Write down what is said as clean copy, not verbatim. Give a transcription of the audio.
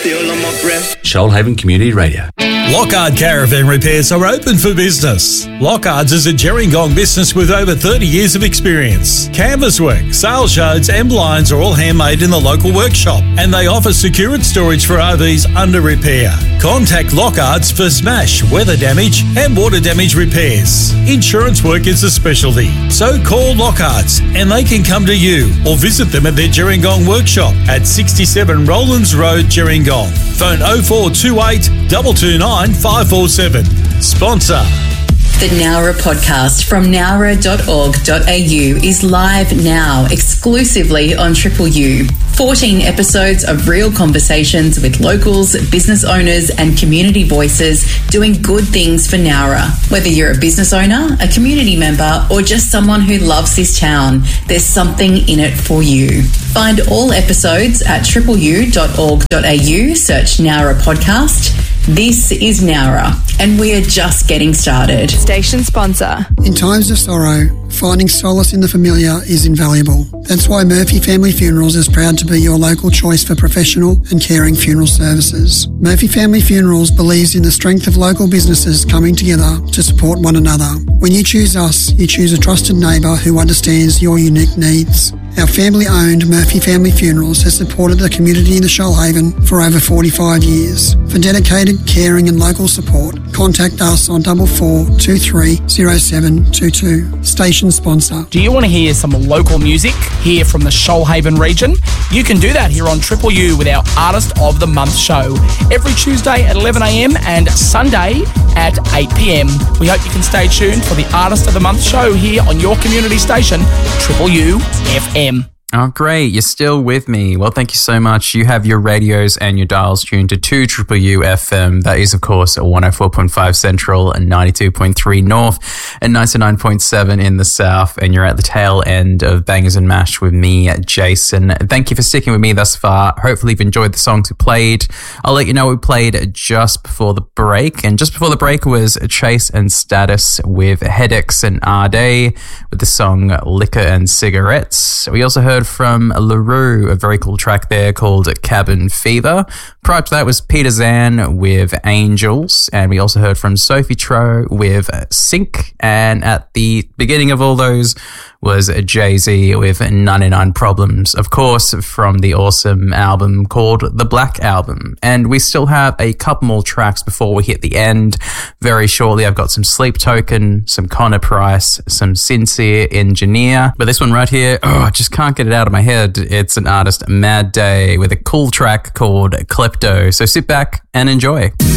still on my breath. Shoalhaven Community Radio. Lockhart Caravan Repairs are open for business. Lockhart's is a Gerringong business with over 30 years of experience. Canvas work, sail shards and blinds are all handmade in the local workshop, and they offer secured storage for RVs under repair. Contact Lockhart's for smash, weather damage and water damage repairs. Insurance work is a specialty, so call Lockhart's and they can come to you or visit them at their Gerringong workshop at 67 Rowlands Road, Gerringong. Phone 0428 229 547. Sponsor. The Nowra podcast from nowra.org.au is live now exclusively on Triple U. 14 episodes of real conversations with locals, business owners and community voices doing good things for Nowra. Whether you're a business owner, a community member or just someone who loves this town, there's something in it for you. Find all episodes at tripleu.org.au, search Nowra podcast. This is Nowra, and we are just getting started. Station sponsor. In times of sorrow, finding solace in the familiar is invaluable. That's why Murphy Family Funerals is proud to be your local choice for professional and caring funeral services. Murphy Family Funerals believes in the strength of local businesses coming together to support one another. When you choose us, you choose a trusted neighbour who understands your unique needs. Our family-owned Murphy Family Funerals has supported the community in the Shoalhaven for over 45 years. For dedicated, caring and local support, contact us on 4423 0722. Station sponsor. Do you want to hear some local music here from the Shoalhaven region? You can do that here on Triple U with our Artist of the Month show every Tuesday at 11 a.m. and Sunday at 8 p.m. We hope you can stay tuned for the Artist of the Month show here on your community station, Triple U FM. Oh, great. You're still with me. Well, thank you so much. You have your radios and your dials tuned to 2UU FM. That is, of course, 104.5 Central and 92.3 North and 99.7 in the South. And you're at the tail end of Bangers and Mash with me, Jason. Thank you for sticking with me thus far. Hopefully you've enjoyed the songs we played. I'll let you know we played just before the break. And just before the break was Chase and Status with Headaches and Arday with the song Liquor and Cigarettes. We also heard from LaRue, a very cool track there called Cabin Fever. Prior to that was Peter Zan with Angels, and we also heard from Sophie Tro with Sync, and at the beginning of all those was Jay-Z with 99 Problems, of course, from the awesome album called The Black Album. And we still have a couple more tracks before we hit the end. Very shortly, I've got some Sleep Token, some Connor Price, some Sincere Engineer. But this one right here, I just can't get it out of my head. It's an artist, Mad Day, with a cool track called Klepto. So sit back and enjoy.